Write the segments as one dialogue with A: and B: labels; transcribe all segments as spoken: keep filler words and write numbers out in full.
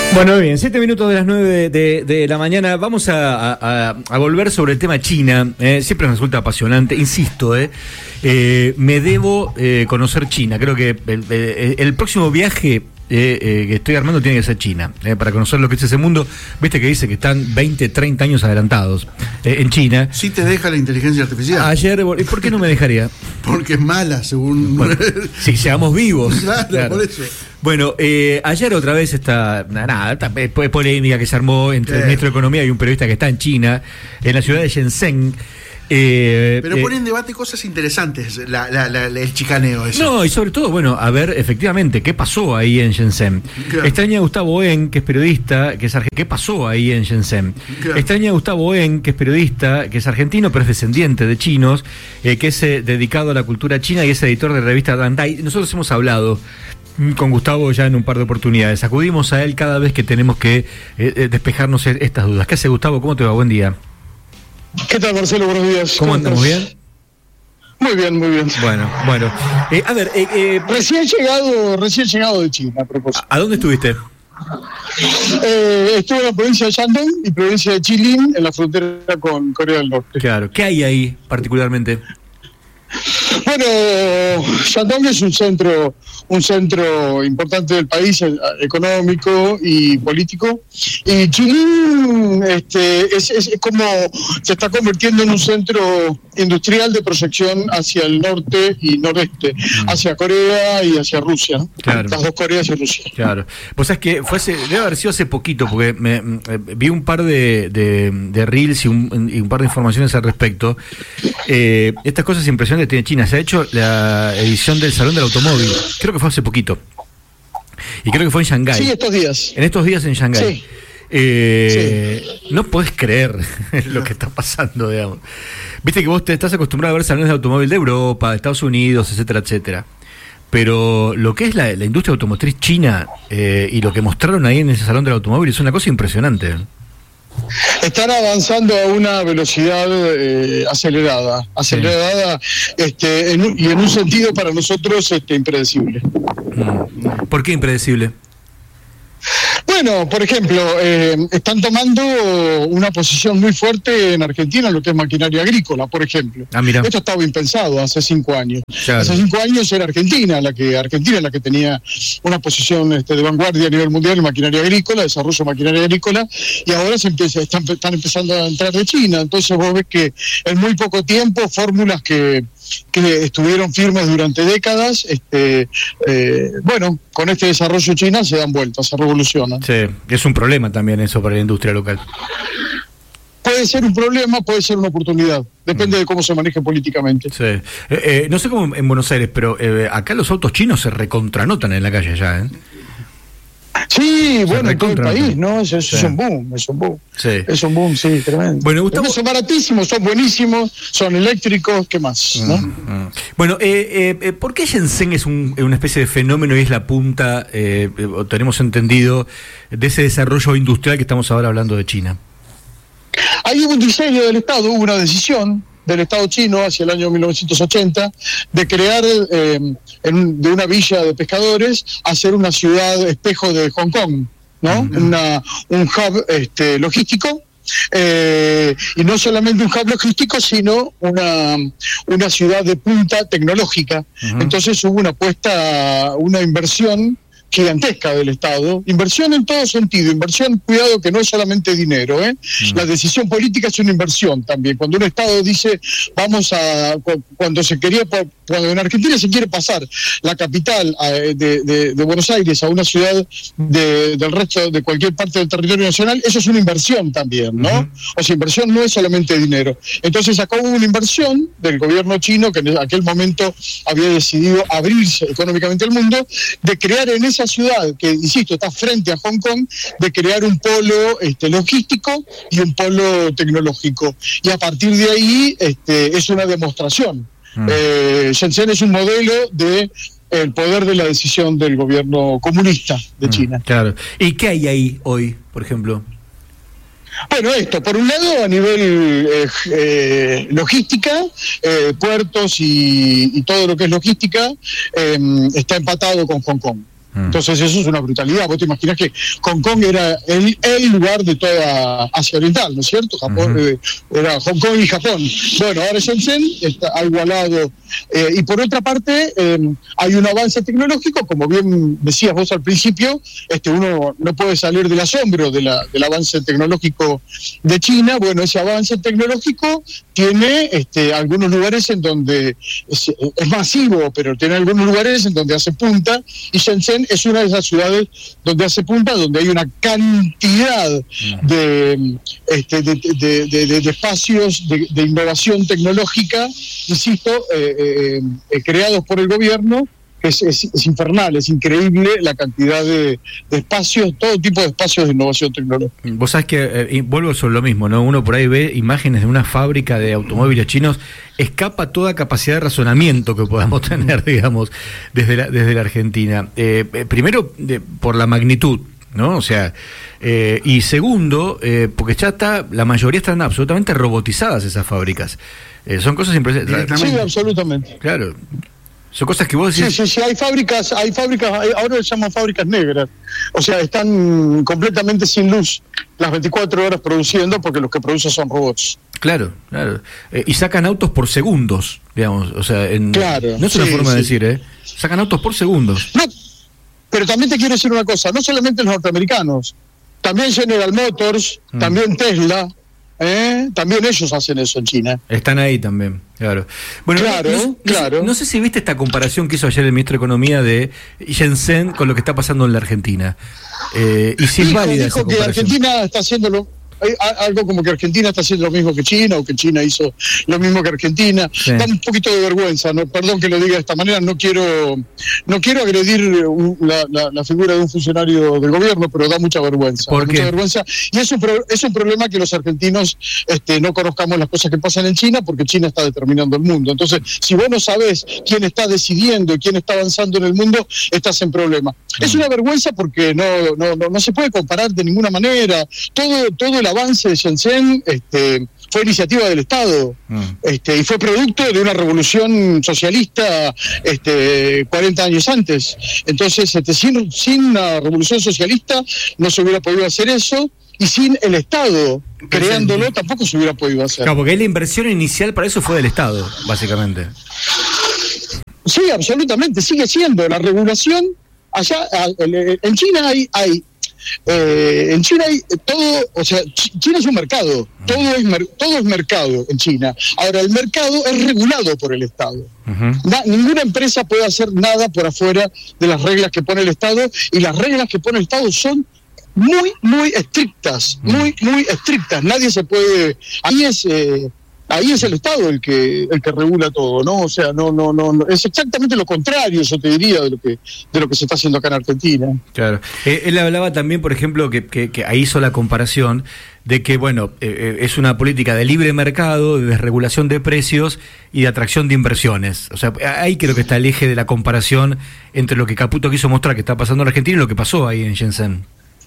A: Bueno, bien, siete minutos de las nueve de, de, de la mañana. Vamos a, a, a volver sobre el tema China. Eh, siempre me resulta apasionante. Insisto, eh, eh, me debo eh, conocer China. Creo que el, el, el próximo viaje eh, eh, que estoy armando tiene que ser China, eh, para conocer lo que es ese mundo. Viste que dice que están veinte, treinta años adelantados eh, en China.
B: Sí te deja la inteligencia artificial.
A: Ayer, ¿por qué no me dejaría?
B: Porque es mala, según...
A: Bueno, si seamos vivos.
B: Claro,
A: claro.
B: por eso.
A: Bueno, eh, ayer otra vez esta, nada, esta polémica que se armó entre
B: sí.
A: el ministro de Economía y un periodista que está en China, en la ciudad de Shenzhen. Eh,
B: Pero
A: eh,
B: pone en debate cosas interesantes, la, la, la, el chicaneo ese.
A: No, y sobre todo, bueno, a ver efectivamente qué pasó ahí en Shenzhen. Claro. Extraña a Gustavo En, que es periodista, que es argentino. ¿Qué pasó ahí en Shenzhen? Claro. Extraña a Gustavo En, que es periodista, que es argentino, pero es descendiente de chinos, eh, que es eh, dedicado a la cultura china y es editor de la revista Dandai. Nosotros hemos hablado con Gustavo ya en un par de oportunidades. Acudimos a él cada vez que tenemos que eh, despejarnos estas dudas. ¿Qué hace, Gustavo? ¿Cómo te va? Buen día.
C: ¿Qué tal, Marcelo? Buenos días.
A: ¿Cómo, ¿Cómo andamos? ¿Bien?
C: Muy bien, muy bien.
A: Bueno, bueno. Eh, a ver, eh, eh,
C: recién llegado, recién llegado de China, a propósito.
A: ¿A dónde estuviste?
C: Eh, estuve en la provincia de Shandong y provincia de Jilin, en la frontera con Corea del Norte.
A: Claro. ¿Qué hay ahí particularmente?
C: Bueno, Shandong es un centro, un centro importante del país, económico y político. Y Jilin este, es, es como se está convirtiendo en un centro industrial de proyección hacia el norte y nordeste, mm. hacia Corea y hacia Rusia, ¿no?
A: Claro.
C: Las dos Coreas y Rusia.
A: Claro. Pues es que fue hace, debe haber sido hace poquito, porque me, me vi un par de, de, de reels y un, y un par de informaciones al respecto. Eh, estas cosas impresionantes que tiene China. Se ha hecho la edición del Salón del Automóvil. Creo que fue hace poquito. Y creo que fue en Shanghái.
C: Sí, estos días.
A: En estos días en Shanghái.
C: Sí.
A: Eh, sí. No podés creer lo que está pasando, digamos. Viste que vos te estás acostumbrado a ver salones de automóvil de Europa, de Estados Unidos, etcétera, etcétera. Pero lo que es la, la industria automotriz china eh, y lo que mostraron ahí en ese salón del automóvil es una cosa impresionante.
C: Están avanzando a una velocidad eh, acelerada, acelerada sí. este, en un, y en un sentido para nosotros este, impredecible.
A: ¿Por qué impredecible?
C: Bueno, por ejemplo, eh, están tomando una posición muy fuerte en Argentina en lo que es maquinaria agrícola, por ejemplo.
A: Ah, mira.
C: Esto estaba impensado hace cinco años.
A: Claro.
C: Hace cinco años era Argentina la que Argentina la que tenía una posición este, de vanguardia a nivel mundial en maquinaria agrícola, desarrollo de maquinaria agrícola, y ahora se empieza, están, están empezando a entrar de China. Entonces vos ves que en muy poco tiempo fórmulas que que estuvieron firmes durante décadas, este, eh, bueno, con este desarrollo china se dan vueltas, se revolucionan.
A: Sí, es un problema también eso para la industria local.
C: Puede ser un problema, puede ser una oportunidad, depende mm. de cómo se maneje políticamente.
A: Sí. Eh, eh, no sé cómo en Buenos Aires, pero eh, acá los autos chinos se recontranotan en la calle ya, ¿eh?
C: Sí, bueno, en todo el país, ¿no? Eso, eso sí. es un boom, es un boom.
A: Sí.
C: Es un boom, sí, tremendo.
A: Bueno, Gustavo...
C: Son baratísimos, son buenísimos, son eléctricos, ¿qué más? ¿no?
A: Mm, mm. Bueno, eh, eh, ¿por qué Shenzhen es un, una especie de fenómeno y es la punta, eh, tenemos entendido, de ese desarrollo industrial que estamos ahora hablando de China?
C: Hay un diseño del Estado, hubo una decisión del Estado chino hacia el año mil novecientos ochenta de crear eh, en, de una villa de pescadores hacer una ciudad espejo de Hong Kong, ¿no? Uh-huh. Una, un hub este, logístico. Eh, y no solamente un hub logístico, sino una, una ciudad de punta tecnológica. Uh-huh. Entonces hubo una apuesta, una inversión gigantesca del Estado, inversión en todo sentido, inversión, cuidado que no es solamente dinero, ¿eh? Mm. La decisión política es una inversión también. Cuando un Estado dice, vamos a, cuando se quería, cuando en Argentina se quiere pasar la capital de, de, de Buenos Aires a una ciudad de, del resto de cualquier parte del territorio nacional, eso es una inversión también, ¿no? Mm. O sea, inversión no es solamente dinero. Entonces acá hubo una inversión del gobierno chino, que en aquel momento había decidido abrirse económicamente al mundo, de crear en ese esa ciudad, que insisto, está frente a Hong Kong, de crear un polo este, logístico y un polo tecnológico. Y a partir de ahí este, es una demostración. Mm. Eh, Shenzhen es un modelo de el poder de la decisión del gobierno comunista de mm, China.
A: Claro. ¿Y qué hay ahí hoy, por ejemplo?
C: Bueno, esto, por un lado, a nivel eh, eh, logística, eh, puertos y, y todo lo que es logística, eh, está empatado con Hong Kong. Entonces eso es una brutalidad. Vos te imaginás que Hong Kong era el, el lugar de toda Asia Oriental, ¿no es cierto? Japón, uh-huh. eh, era Hong Kong y Japón. Bueno, ahora Shenzhen está igualado. Eh, y por otra parte, eh, hay un avance tecnológico, como bien decías vos al principio, este uno no puede salir del asombro de la, del avance tecnológico de China. Bueno, ese avance tecnológico tiene este, algunos lugares en donde es, es masivo, pero tiene algunos lugares en donde hace punta, y Shenzhen es una de esas ciudades donde hace punta, donde hay una cantidad de, este, de, de, de, de, de espacios de, de innovación tecnológica, insisto, eh, eh, eh, creados por el gobierno. Es, es, es infernal, es increíble la cantidad de, de espacios, todo tipo de espacios de innovación tecnológica.
A: Vos sabés que, eh, vuelvo sobre lo mismo, ¿no? Uno por ahí ve imágenes de una fábrica de automóviles chinos, escapa toda capacidad de razonamiento que podamos tener, digamos, desde la, desde la Argentina. Eh, eh, primero, de, por la magnitud, ¿no? O sea, eh, y segundo, eh, porque ya está, la mayoría están absolutamente robotizadas esas fábricas. Eh, son cosas impresionantes.
C: Sí, absolutamente.
A: Claro. Son cosas que vos decís.
C: Sí, sí, sí, hay fábricas, hay fábricas, hay, ahora se llaman fábricas negras. O sea, están completamente sin luz las veinticuatro horas produciendo, porque los que producen son robots.
A: Claro, claro. Eh, y sacan autos por segundos, digamos. O sea, en,
C: claro,
A: no es una
C: sí,
A: forma
C: sí.
A: de decir, ¿eh? Sacan autos por segundos.
C: No, pero también te quiero decir una cosa, no solamente los norteamericanos, también General Motors, mm. también Tesla. ¿Eh? También ellos hacen eso en China.
A: Están ahí también, claro. Bueno,
C: claro,
A: no, no,
C: claro.
A: No, no sé si viste esta comparación que hizo ayer el ministro de Economía de Shenzhen con lo que está pasando en la Argentina. Eh, y si es válida esa comparación.
C: Que Argentina está haciéndolo. Hay algo como que Argentina está haciendo lo mismo que China, o que China hizo lo mismo que Argentina. Sí. Da un poquito de vergüenza, no, perdón que lo diga de esta manera, no quiero no quiero agredir un, la, la, la figura de un funcionario del gobierno, pero da mucha vergüenza.
A: ¿Por
C: da
A: qué?
C: Mucha vergüenza. Y es un, pro, es un problema que los argentinos este, no conozcamos las cosas que pasan en China, porque China está determinando el mundo. Entonces, si vos no sabés quién está decidiendo y quién está avanzando en el mundo, estás en problema. Mm. Es una vergüenza porque no, no, no, no se puede comparar de ninguna manera. Todo, todo el avance de Shenzhen este, fue iniciativa del Estado, mm. este, y fue producto de una revolución socialista este, cuarenta años antes. Entonces, este, sin, sin una revolución socialista no se hubiera podido hacer eso, y sin el Estado creándolo tampoco se hubiera podido hacer.
A: Claro, porque la inversión inicial para eso fue del Estado, básicamente.
C: Sí, absolutamente, sigue siendo la regulación. Allá, en China hay... hay Eh, en China hay todo, o sea, China es un mercado, todo es, mer- todo es mercado en China. Ahora, el mercado es regulado por el Estado. Uh-huh. Na- ninguna empresa puede hacer nada por afuera de las reglas que pone el Estado, y las reglas que pone el Estado son muy, muy estrictas, uh-huh. muy, muy estrictas. Nadie se puede... Ahí es... Eh, Ahí es el Estado el que el que regula todo, ¿no? O sea, no, no, no, no, es exactamente lo contrario, yo te diría, de lo que de lo que se está haciendo acá en Argentina.
A: Claro. Eh, él hablaba también, por ejemplo, que, que, que ahí hizo la comparación de que, bueno, eh, es una política de libre mercado, de desregulación de precios y de atracción de inversiones. O sea, ahí creo que está el eje de la comparación entre lo que Caputo quiso mostrar que está pasando en Argentina y lo que pasó ahí en Shenzhen.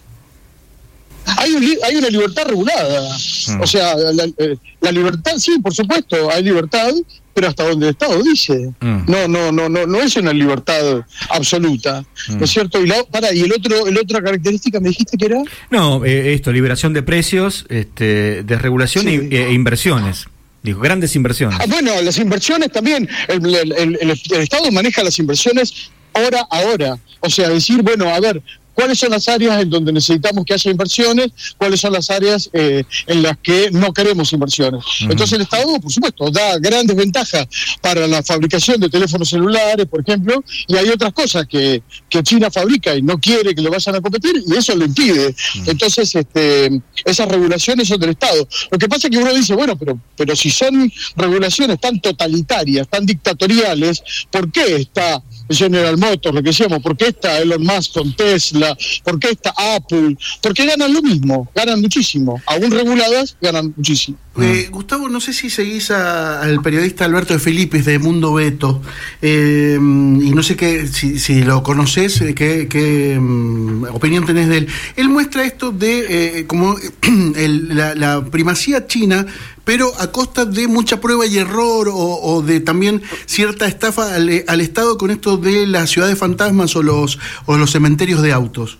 C: Hay, un, hay una libertad regulada, mm. o sea, la, la libertad, sí, por supuesto, hay libertad, pero hasta donde el Estado dice, mm. no, no, no, no, no es una libertad absoluta, mm. ¿no es cierto? Y la, para, y el otro, el otra característica me dijiste que era.
A: No, eh, esto, liberación de precios, este, desregulación sí. e, e inversiones. Dijo, grandes inversiones.
C: Ah, bueno, las inversiones también, el, el, el, el, el Estado maneja las inversiones hora a hora, o sea, decir, bueno, a ver, ¿cuáles son las áreas en donde necesitamos que haya inversiones? ¿Cuáles son las áreas eh, en las que no queremos inversiones? Uh-huh. Entonces el Estado, por supuesto, da grandes ventajas para la fabricación de teléfonos celulares, por ejemplo, y hay otras cosas que, que China fabrica y no quiere que le vayan a competir, y eso lo impide. Uh-huh. Entonces, este, esas regulaciones son del Estado. Lo que pasa es que uno dice, bueno, pero, pero si son regulaciones tan totalitarias, tan dictatoriales, ¿por qué está General Motors, lo que decíamos, por qué está Elon Musk con Tesla, por qué está Apple? Porque ganan lo mismo, ganan muchísimo, aún reguladas ganan muchísimo.
B: Eh, Gustavo, no sé si seguís a, al periodista Alberto de Filipis de Mundo Beto, eh, y no sé qué, si, si lo conocés, qué, qué um, opinión tenés de él. Él muestra esto de eh, como el, la, la primacía china pero a costa de mucha prueba y error o, o de también cierta estafa al, al Estado con esto de las ciudades fantasmas o los, o los cementerios de autos.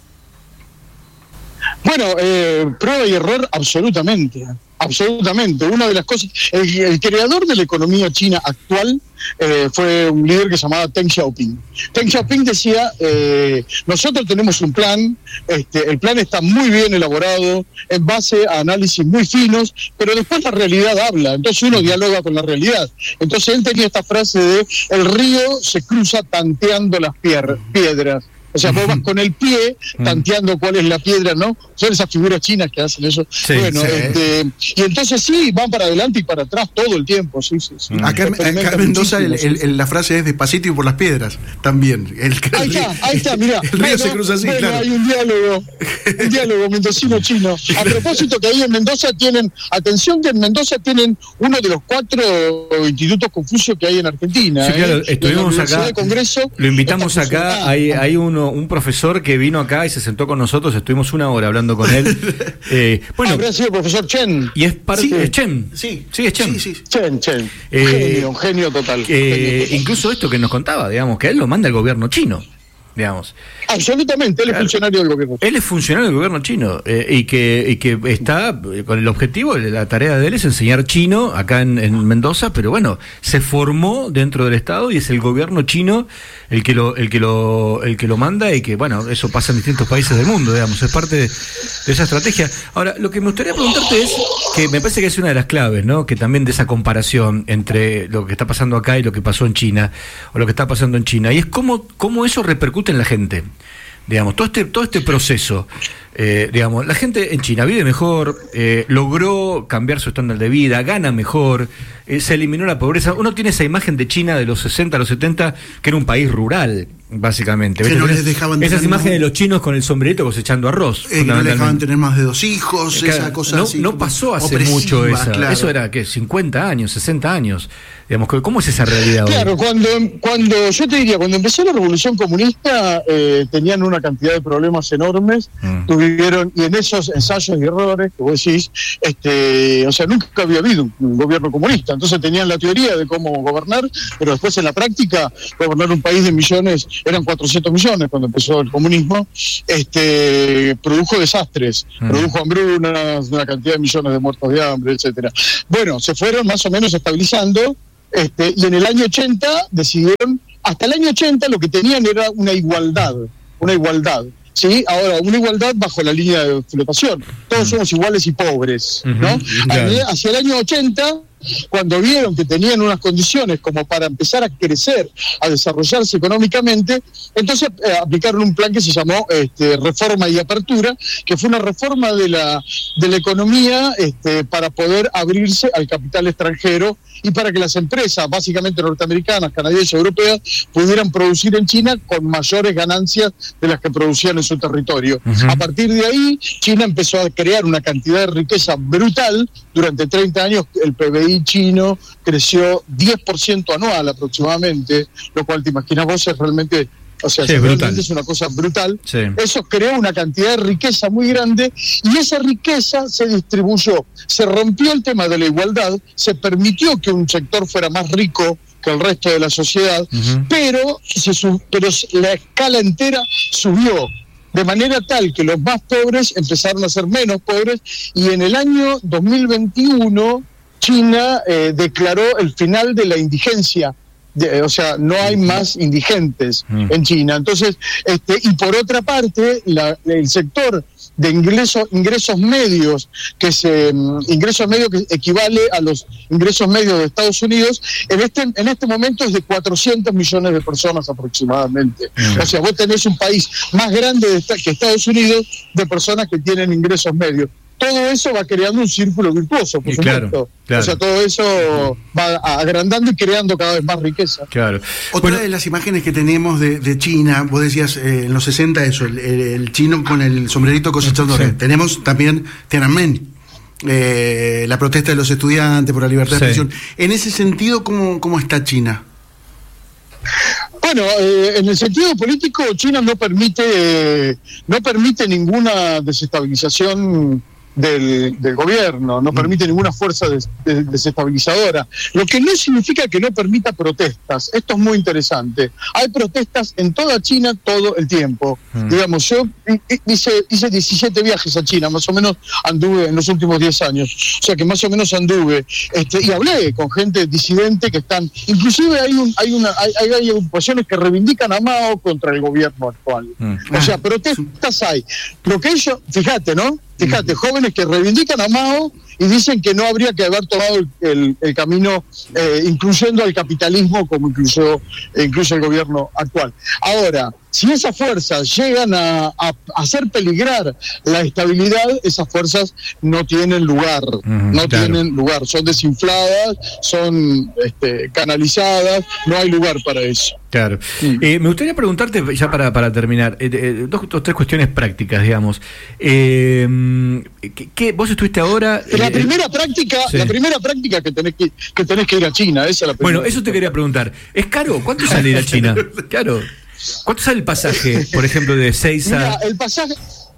C: Bueno, eh, prueba y error absolutamente, absolutamente. Una de las cosas, el, el creador de la economía china actual eh, fue un líder que se llamaba Deng Xiaoping. Deng Xiaoping decía, eh, nosotros tenemos un plan, este, el plan está muy bien elaborado, en base a análisis muy finos, pero después la realidad habla, entonces uno dialoga con la realidad. Entonces él tenía esta frase de, el río se cruza tanteando las pier- piedras. O sea, vos vas con el pie tanteando cuál es la piedra, ¿no? Son esas figuras chinas que hacen eso.
A: Sí,
C: bueno,
A: sí.
C: Este, y entonces sí, van para adelante y para atrás todo el tiempo, sí, sí, sí.
B: Acá, acá en Mendoza el, el, el, la frase es despacito y por las piedras, también. El,
C: ahí está, ahí está, mirá.
B: El río
C: bueno,
B: se cruza así,
C: bueno,
B: claro.
C: Hay un diálogo, un diálogo mendocino-chino. A propósito que ahí en Mendoza tienen, atención que en Mendoza tienen uno de los cuatro institutos Confucio que hay en Argentina.
A: Sí, claro,
C: ¿eh?
A: estuvimos acá,
C: de Congreso,
A: lo invitamos acá, hay, hay uno, un profesor que vino acá y se sentó con nosotros, estuvimos una hora hablando con él. eh, bueno,
C: Habrá sido el profesor Chen.
A: Y es parte,
B: sí,
A: es Chen.
B: Sí,
A: sí, es Chen.
B: Sí, sí.
C: Chen, Chen.
A: Eh,
C: genio, un genio total.
A: Eh,
C: genio total.
A: Incluso esto que nos contaba, digamos, que él lo manda el gobierno chino, digamos.
C: Absolutamente, él
A: Claro.
C: es funcionario del gobierno.
A: Él es funcionario del gobierno chino eh, y que y que está eh, con el objetivo, la tarea de él es enseñar chino acá en, en Mendoza, pero bueno, se formó dentro del Estado y es el gobierno chino el que lo el que lo el que lo manda y que bueno, eso pasa en distintos países del mundo, digamos, es parte de, de esa estrategia. Ahora, lo que me gustaría preguntarte es que me parece que es una de las claves, ¿no? Que también de esa comparación entre lo que está pasando acá y lo que pasó en China o lo que está pasando en China y es cómo cómo eso repercute en la gente. Digamos, todo este, todo este proceso, eh, digamos, la gente en China vive mejor, eh, logró cambiar su estándar de vida, gana mejor, eh, se eliminó la pobreza. Uno tiene esa imagen de China de los sesenta a los setenta, que era un país rural, básicamente.
B: Que no les dejaban
A: Esas
B: tener
A: imágenes
B: más-
A: de los chinos con el sombrerito cosechando arroz.
B: Eh, que no le dejaban
A: fundamentalmente.
B: tener más de dos hijos,
A: Claro,
B: esa cosa
A: no,
B: así.
A: no
B: como
A: pasó hace
B: opresiva,
A: mucho esa.
B: claro.
A: Eso era, ¿qué? cincuenta años, sesenta años. Digamos, ¿cómo es esa realidad hoy?
C: Claro, cuando, cuando yo te diría, cuando empezó la revolución comunista, eh, tenían una cantidad de problemas enormes,
A: Mm.
C: tuvieron, y en esos ensayos y errores que vos decís, este, o sea, nunca había habido un, un gobierno comunista, entonces tenían la teoría de cómo gobernar, pero después en la práctica, gobernar un país de millones, eran cuatrocientos millones cuando empezó el comunismo, este, produjo desastres,
A: Mm.
C: produjo hambrunas, una cantidad de millones de muertos de hambre, etcétera. Bueno, se fueron más o menos estabilizando. Este, y en el año ochenta decidieron, hasta el año ochenta lo que tenían era una igualdad, una igualdad, ¿sí? Ahora, una igualdad bajo la línea de flotación. Todos somos iguales y pobres, ¿no?
A: Ujú, claro.
C: Hacia el año ochenta, cuando vieron que tenían unas condiciones como para empezar a crecer, a desarrollarse económicamente, entonces eh, aplicaron un plan que se llamó este, Reforma y Apertura, que fue una reforma de la, de la economía este, para poder abrirse al capital extranjero y para que las empresas, básicamente norteamericanas, canadienses, europeas, pudieran producir en China con mayores ganancias de las que producían en su territorio.
A: Ujú.
C: A partir de ahí, China empezó a crear una cantidad de riqueza brutal. Durante treinta años, el P B I chino creció diez por ciento anual aproximadamente, lo cual te imaginas vos es realmente, o sea,
A: Sí,
C: realmente
A: brutal.
C: es una cosa brutal.
A: Sí.
C: Eso creó una cantidad de riqueza muy grande y esa riqueza se distribuyó. Se rompió el tema de la igualdad, se permitió que un sector fuera más rico que el resto de la sociedad,
A: Ujú.
C: pero, se sub- pero la escala entera subió. De manera tal que los más pobres empezaron a ser menos pobres y en el año dos mil veintiuno China eh, declaró el final de la indigencia. De- o sea, no hay más indigentes
A: Mm.
C: en China. Entonces, este, y por otra parte, la- el sector de ingresos ingresos medios, que se mm, ingresos medios que equivale a los ingresos medios de Estados Unidos, en este en este momento es de cuatrocientos millones de personas aproximadamente.
A: Mm.
C: O sea, vos tenés un país más grande de esta- que Estados Unidos de personas que tienen ingresos medios. Todo eso va creando un círculo virtuoso, por
A: Y
C: supuesto.
A: claro, claro.
C: O sea, todo eso va agrandando y creando cada vez más riqueza.
A: Claro.
B: Otra
A: Bueno,
B: de las imágenes que tenemos de, de China, vos decías eh, en los sesenta eso, el, el- el chino con el sombrerito cosechando.
A: Sí.
B: Tenemos también Tiananmen, eh, la protesta de los estudiantes por la libertad
A: Sí.
B: de expresión. En ese sentido, ¿cómo, cómo está China?
C: Bueno, eh, en el sentido político, China no permite eh, no permite ninguna desestabilización del, del gobierno, no permite ninguna fuerza des, des, desestabilizadora, lo que no significa que no permita protestas. Esto es muy interesante. Hay protestas en toda China todo el tiempo. Mm. Digamos, yo hice, hice diecisiete viajes a China, más o menos anduve en los últimos diez años, o sea que más o menos anduve, este, y hablé con gente disidente que están, inclusive hay un, hay una, hay, hay agrupaciones que reivindican a Mao contra el gobierno actual. Mm. O sea, protestas hay. Lo que ellos, fíjate, ¿no? Fíjate, jóvenes que reivindican a Mao y dicen que no habría que haber tomado el, el, el camino eh, incluyendo al capitalismo como incluyó, incluso el gobierno actual. Ahora, si esas fuerzas llegan a, a hacer peligrar la estabilidad, esas fuerzas no tienen lugar, mm, no claro. tienen lugar, son desinfladas, son este, canalizadas, no hay lugar para eso.
A: Claro. Sí. Eh, me gustaría preguntarte, ya para, para terminar, eh, eh, dos o tres cuestiones prácticas, digamos. Eh, ¿qué, qué, ¿Vos estuviste ahora?
C: La
A: eh,
C: primera práctica, sí. la primera práctica que tenés que, que tenés que ir a China, esa es la primera.
A: Bueno, eso te quería preguntar. ¿Es caro? ¿Cuánto sale ir a China? Claro. ¿Cuánto sale el pasaje, por ejemplo, de Seiza?
C: Mira, el pasaje,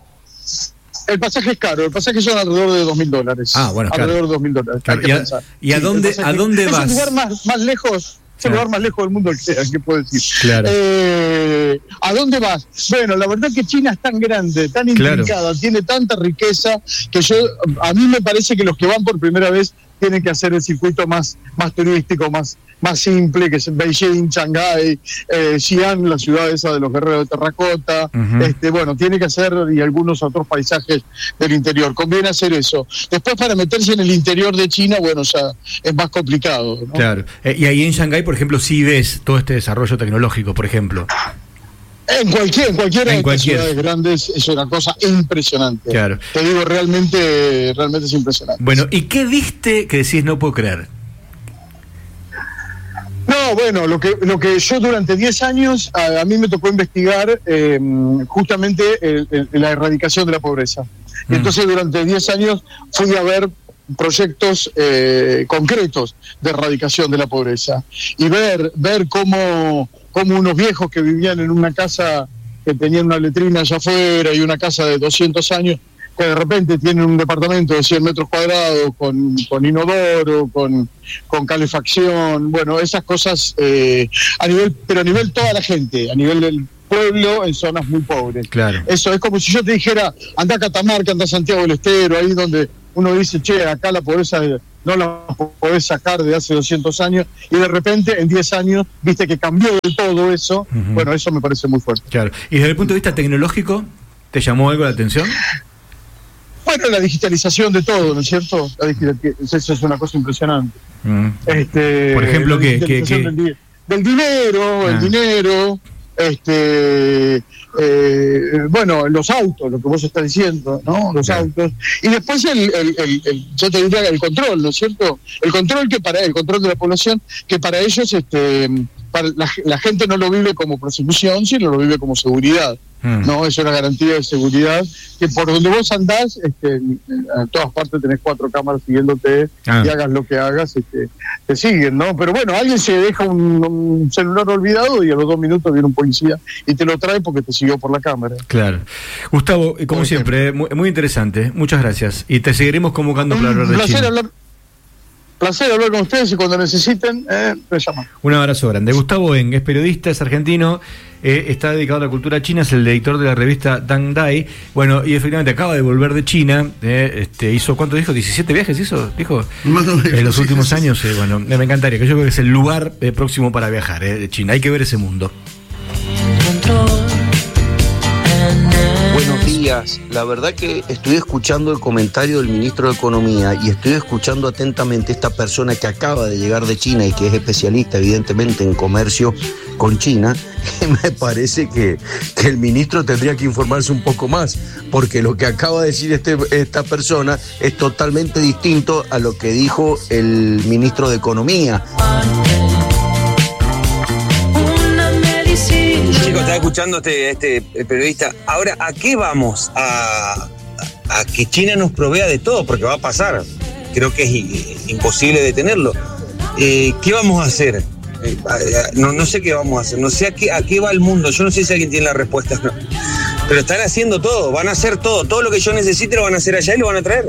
C: el pasaje es caro, el pasaje son alrededor de dos mil dólares.
A: Ah, bueno, claro.
C: Alrededor de dos mil dólares.
A: Claro. ¿Y, a, ¿Y a sí, dónde, a dónde vas?
C: Es el lugar más, más lejos. Es el lugar más lejos del mundo que sea, ¿qué puedo decir?
A: Claro.
C: Eh, ¿A dónde vas? Bueno, la verdad es que China es tan grande, tan intrincada, claro. tiene tanta riqueza, que yo, a mí me parece que los que van por primera vez tienen que hacer el circuito más, más turístico, más, más simple, que es Beijing, Shanghái, eh, Xi'an, la ciudad esa de los guerreros de terracota, uh-huh. este, bueno, tiene que hacer y algunos otros paisajes del interior. Conviene hacer eso. Después, para meterse en el interior de China, bueno, ya es más complicado, ¿no?
A: Claro. Eh, y ahí en Shanghái, por ejemplo, sí ves todo este desarrollo tecnológico, por ejemplo.
C: En cualquier, en cualquiera en de cualquier. estas ciudades grandes es una cosa impresionante.
A: Claro.
C: Te digo, realmente, realmente es impresionante.
A: Bueno, ¿y qué viste que decís no puedo creer?
C: No, bueno, lo que lo que yo durante diez años, a, a mí me tocó investigar eh, justamente el, el, la erradicación de la pobreza. Mm. Y entonces durante diez años fui a ver proyectos eh, concretos de erradicación de la pobreza y ver ver cómo, cómo unos viejos que vivían en una casa que tenían una letrina allá afuera y una casa de doscientos años que de repente tienen un departamento de cien metros cuadrados con, con inodoro, con, con calefacción, bueno, esas cosas eh, a nivel, pero a nivel toda la gente, a nivel del pueblo en zonas muy pobres.
A: Claro.
C: Eso es como si yo te dijera, anda a Catamarca, anda a Santiago del Estero, ahí donde uno dice, che, acá la pobreza no la podés sacar de hace doscientos años, y de repente en diez años viste que cambió del todo eso. Uh-huh. Bueno, eso me parece muy fuerte.
A: Claro. ¿Y desde el punto de vista tecnológico, te llamó algo la atención?
C: Bueno, la digitalización de todo, ¿no es cierto? La digital, eso es una cosa impresionante.
A: Mm.
C: Este,
A: Por ejemplo, ¿qué? ¿qué, qué?
C: Del, del dinero, ah. el dinero, este, eh, bueno, los autos, lo que vos estás diciendo, ¿no? Los claro. autos. Y después el, el, el, el, yo te diría el control, ¿no es cierto? El control que para el control de la población, que para ellos, este, para la, la gente no lo vive como persecución, sino lo vive como seguridad. No, es una garantía de seguridad que por donde vos andás, este, en todas partes tenés cuatro cámaras siguiéndote ah. y hagas lo que hagas, este, te siguen, ¿no? Pero bueno, alguien se deja un, un celular olvidado y a los dos minutos viene un policía y te lo trae porque te siguió por la cámara.
A: Claro. Gustavo, como por siempre, muy, muy interesante, muchas gracias y te seguiremos convocando para hablar de
C: placer
A: China.
C: Hablar, placer hablar con ustedes y cuando necesiten, eh, me llaman.
A: Un abrazo grande. Gustavo Eng es periodista, es argentino. Eh, está dedicado a la cultura china, es el editor de la revista Dang Dai. Bueno, y efectivamente acaba de volver de China. Eh, este, hizo, ¿cuánto dijo? ¿diecisiete viajes hizo? Dijo. En los últimos años. Eh, bueno, me encantaría, que yo creo que es el lugar eh, próximo para viajar, eh, de China. Hay que ver ese mundo.
D: Buenos días. La verdad que estoy escuchando el comentario del ministro de Economía y estoy escuchando atentamente esta persona que acaba de llegar de China y que es especialista evidentemente en comercio con China. Me parece que, que el ministro tendría que informarse un poco más, porque lo que acaba de decir este, esta persona es totalmente distinto a lo que dijo el ministro de Economía.
E: Chicos, estaba escuchando a este, este periodista. Ahora, ¿a qué vamos? A, a que China nos provea de todo, porque va a pasar. Creo que es imposible detenerlo. Eh, ¿Qué vamos a hacer? Eh, no, no sé qué vamos a hacer. No sé a qué, a qué va el mundo. Yo no sé si alguien tiene la respuesta. No. Pero están haciendo todo, van a hacer todo, todo lo que yo necesite lo van a hacer allá y lo van a traer.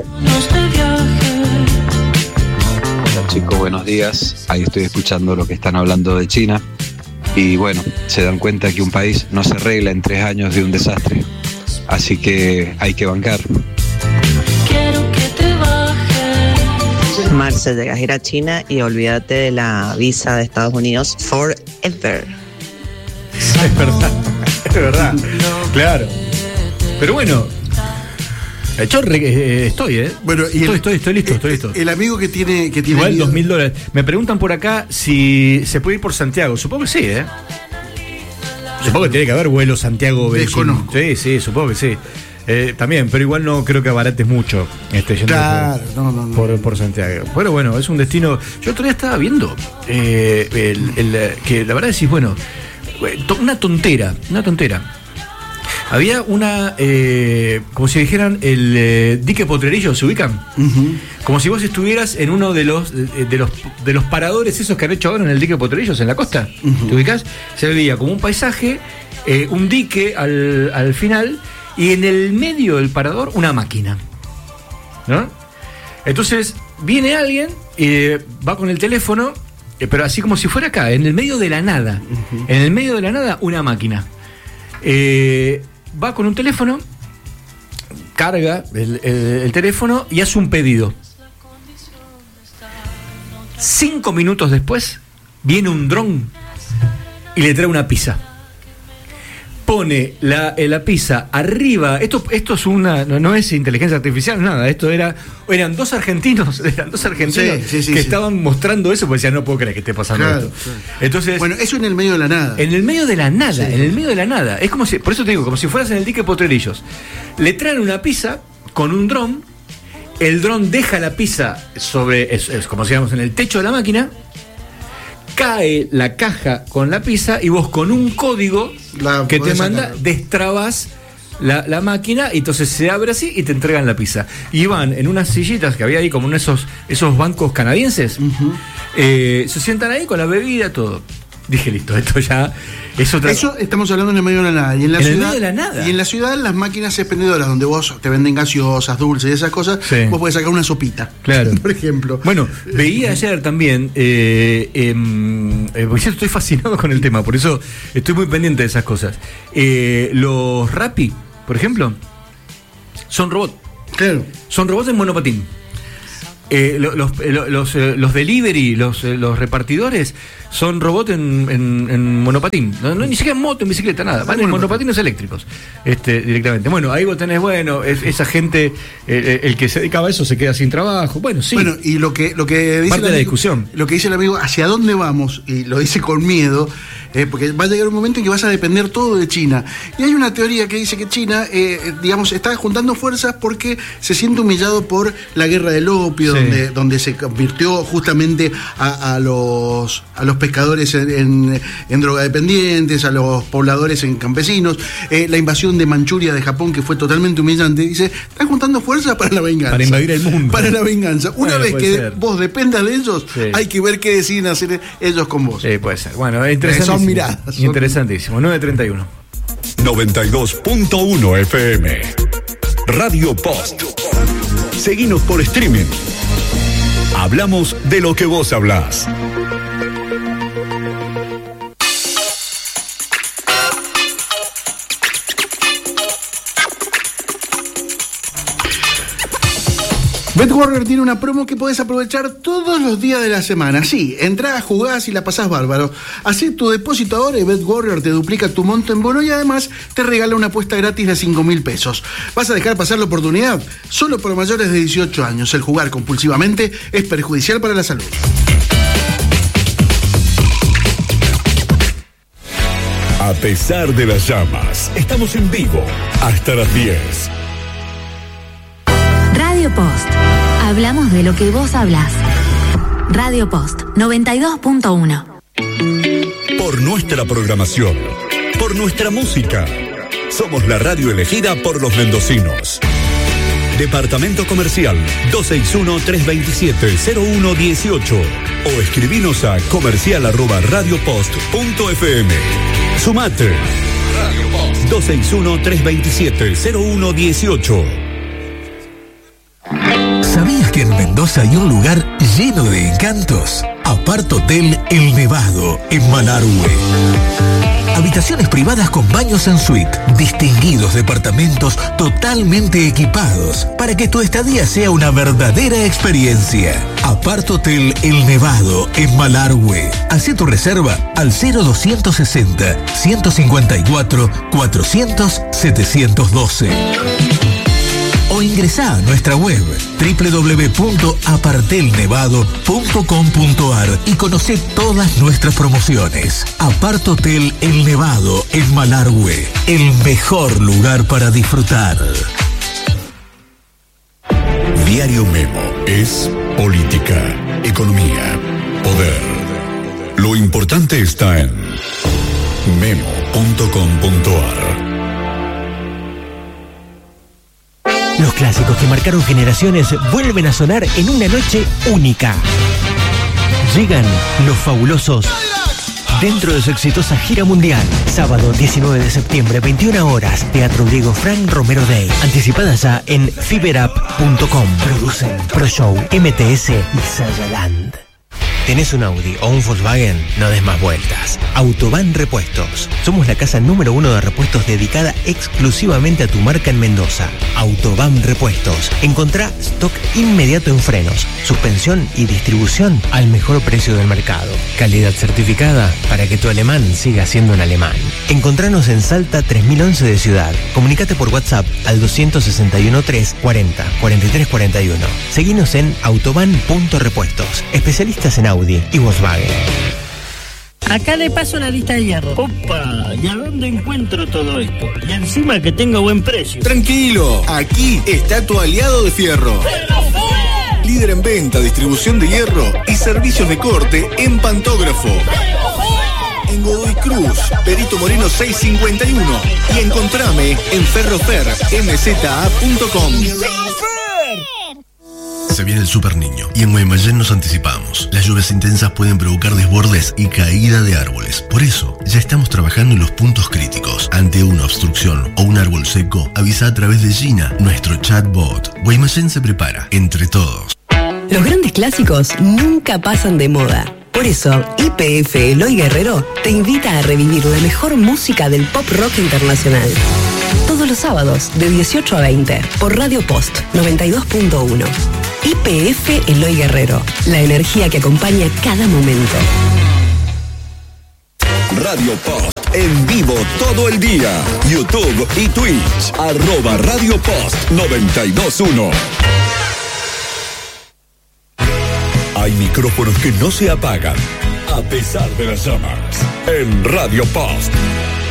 F: Hola chicos, buenos días. Ahí estoy escuchando lo que están hablando de China. Y bueno, se dan cuenta que un país no se arregla en tres años de un desastre. Así que hay que bancar.
G: Marce, llegas a ir a China y olvídate de la visa de Estados Unidos forever.
A: Es verdad, es verdad. Claro. Pero bueno, yo re, eh, estoy, ¿eh?
B: Bueno, y
A: estoy,
B: el,
A: estoy, estoy listo, estoy listo.
B: El amigo que tiene que tiene
A: igual dos mil dólares. Me preguntan por acá si se puede ir por Santiago. Supongo que sí, ¿eh? Supongo que tiene que haber vuelo Santiago-Beijing. Sí, sí, supongo que sí. Eh, también, pero igual no creo que abarates mucho este, yendo
B: claro,
A: por,
B: no, no, no.
A: Por, por Santiago. Pero bueno, es un destino. Yo otro día estaba viendo eh, el, el, que la verdad decís, bueno, una tontera, una tontera. Había una, eh, como si dijeran, el eh, dique Potrerillo, ¿se ubican? Uh-huh. Como si vos estuvieras en uno de los, de los de los paradores esos que han hecho ahora en el dique Potrerillos en la costa. Uh-huh. ¿Te ubicás? Se veía como un paisaje, eh, un dique al, al final, y en el medio del parador una máquina, ¿no? Entonces viene alguien, eh, va con el teléfono, eh, pero así como si fuera acá, en el medio de la nada. Uh-huh. En el medio de la nada, una máquina. Eh, va con un teléfono, carga el, el, el teléfono y hace un pedido. Cinco minutos después viene un dron y le trae una pizza. Pone la, la pizza arriba. Esto, esto es una, no, no es inteligencia artificial, nada. Esto era, eran dos argentinos, eran dos argentinos sí, sí, sí, que sí. estaban mostrando eso, porque decían, no puedo creer que esté pasando claro, esto. Claro. Entonces,
B: bueno, eso en el medio de la nada.
A: En el medio de la nada, sí. en el medio de la nada. Es como si, por eso te digo, como si fueras en el dique Potrerillos. Le traen una pizza con un dron, el dron deja la pizza sobre, es, es como si digamos, en el techo de la máquina. Cae la caja con la pizza y vos con un código la que te manda, sacar. destrabas la, la máquina y entonces se abre así y te entregan la pizza. Y van en unas sillitas que había ahí como en esos, esos bancos canadienses, uh-huh. eh, se sientan ahí con la bebida, todo. Dije, listo, esto ya es otra...
B: Eso estamos hablando en el medio de la nada. Y en la
A: en
B: ciudad,
A: el medio de la nada.
B: Y en la ciudad las máquinas expendedoras donde vos te venden gaseosas, dulces y esas cosas, sí. vos podés sacar una sopita.
A: Claro.
B: Por ejemplo.
A: Bueno, veía ayer también, eh, eh, eh, porque yo estoy fascinado con el tema, por eso estoy muy pendiente de esas cosas. Eh, los Rappi, por ejemplo, son robots.
B: Claro.
A: Son robots en monopatín. Eh, los, los, los, los delivery, los, los repartidores son robots en, en, en monopatín, no, no, ni siquiera en moto, en bicicleta, nada, van en monopatines eléctricos este, directamente. Bueno, ahí vos tenés, bueno, es, esa gente, eh, el que se dedicaba a eso se queda sin trabajo, bueno, sí.
B: Bueno, y lo que, lo que dice
A: parte de la discusión.
B: Lo que dice el amigo, ¿hacia dónde vamos? Y lo dice con miedo, eh, porque va a llegar un momento en que vas a depender todo de China. Y hay una teoría que dice que China, eh, digamos, está juntando fuerzas porque se siente humillado por la guerra del opio, sí. donde, donde se convirtió justamente a, a los a los pescadores en, en, en drogadependientes, a los pobladores en campesinos, eh, la invasión de Manchuria de Japón, que fue totalmente humillante. Dice, están juntando fuerzas para la venganza.
A: Para invadir el mundo.
B: Para la venganza. Una bueno, vez que ser. vos dependas de ellos, sí. hay que ver qué deciden hacer ellos con vos.
A: Sí, puede ser. Bueno, es interesantísimo.
B: Son miradas. Son...
A: Interesantísimo. nueve treinta y uno.
H: noventa y dos punto uno F M. Radio Post. Seguinos por streaming. Hablamos de lo que vos hablás.
B: BetWarrior tiene una promo que podés aprovechar todos los días de la semana. Sí, entrás, jugás y la pasás bárbaro. Hacé tu depósito ahora y BetWarrior te duplica tu monto en bono y además te regala una apuesta gratis de cinco mil pesos. ¿Vas a dejar pasar la oportunidad? Solo por mayores de dieciocho años. El jugar compulsivamente es perjudicial para la salud.
H: A pesar de las llamas, estamos en vivo hasta las diez.
I: Radio Post. Hablamos de lo que vos hablás. Radio Post noventa y dos punto uno.
H: Por nuestra programación, por nuestra música, somos la radio elegida por los mendocinos. Departamento Comercial dos seis uno, tres dos siete, cero uno uno ocho o escribinos a comercial arroba radiopost punto f m. Sumate. dos seis uno, tres dos siete, cero uno uno ocho.
J: ¿Sabías que en Mendoza hay un lugar lleno de encantos? Apart Hotel El Nevado, en Malargüe. Habitaciones privadas con baños en suite, distinguidos departamentos totalmente equipados para que tu estadía sea una verdadera experiencia. Apart Hotel El Nevado, en Malargüe. Hacé tu reserva al cero doscientos sesenta, ciento cincuenta y cuatro, cuatrocientos, setecientos doce. O ingresá a nuestra web doble u doble u doble u punto apartelnevado punto com punto a r y conocé todas nuestras promociones. Apart Hotel El Nevado, en Malargüe, el mejor lugar para disfrutar.
H: Diario Memo es política, economía, poder. Lo importante está en memo punto com punto a r.
K: Los clásicos que marcaron generaciones vuelven a sonar en una noche única. Llegan los fabulosos dentro de su exitosa gira mundial. Sábado diecinueve de septiembre, veintiuna horas, Teatro Diego Fran Romero Day. Anticipadas ya en fiberup punto com. Producen ProShow, M T S y Sayaland. ¿Tenés un Audi o un Volkswagen? No des más vueltas. Autobahn Repuestos. Somos la casa número uno de repuestos dedicada exclusivamente a tu marca en Mendoza. Autobahn Repuestos. Encontrá stock inmediato en frenos, suspensión y distribución al mejor precio del mercado. Calidad certificada para que tu alemán siga siendo un alemán. Encontranos en Salta tres mil once de Ciudad. Comunicate por WhatsApp al dos seis uno, tres, cuarenta, cuarenta y tres cuarenta y uno. Seguinos en autobahn punto repuestos. Especialistas en Audi y Volkswagen.
L: Acá le paso la lista de hierro. Opa, ¿y a dónde encuentro todo esto? Y encima que tengo buen precio.
M: Tranquilo, aquí está tu aliado de Fierro. Líder en venta, distribución de hierro y servicios de corte en pantógrafo. En Godoy Cruz, Perito Moreno seiscientos cincuenta y uno. Y encontrame en ferrofer m z a punto com.
N: Se viene el Super Niño y en Guaymallén nos anticipamos. Las lluvias intensas pueden provocar desbordes y caída de árboles. Por eso, ya estamos trabajando en los puntos críticos. Ante una obstrucción o un árbol seco, avisa a través de Gina, nuestro chatbot. Guaymallén se prepara, entre todos.
O: Los grandes clásicos nunca pasan de moda. Por eso, Y P F Eloy Guerrero te invita a revivir la mejor música del pop rock internacional. Todos los sábados, de dieciocho a veinte, por Radio Post noventa y dos punto uno. Y P F Eloy Guerrero, la energía que acompaña cada momento.
H: Radio Post en vivo todo el día. YouTube y Twitch. Arroba Radio Post noventa y dos punto uno. Hay micrófonos que no se apagan a pesar de las llamas. En Radio Post.